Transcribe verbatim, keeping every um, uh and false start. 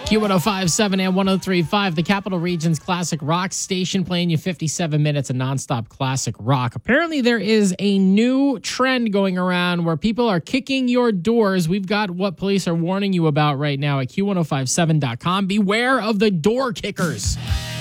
Q one oh five point seven and one oh three point five, the Capital Region's classic rock station, playing you fifty-seven minutes of nonstop classic rock. Apparently, there is a new trend going around where people are kicking your doors. We've got what police are warning you about right now at Q ten fifty-seven dot com. Beware of the door kickers.